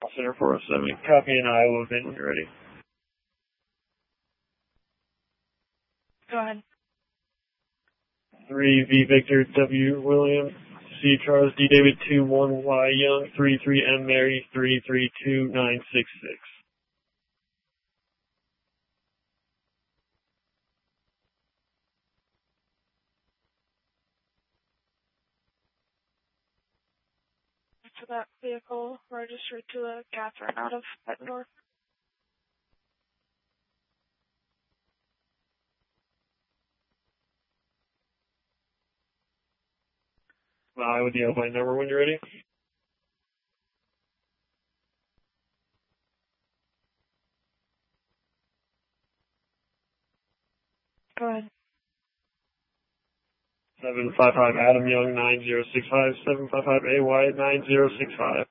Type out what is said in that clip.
Center 407. Copy in Iowa, VIN when you're ready. Go ahead. 3 V Victor W William C Charles D David 21 Y Young 33 M Mary 332966. To that vehicle registered to the Catherine out of Bettendorf. With the airplane number when you're ready. Go ahead. 755 Adam Young 9065 755 AY 9065.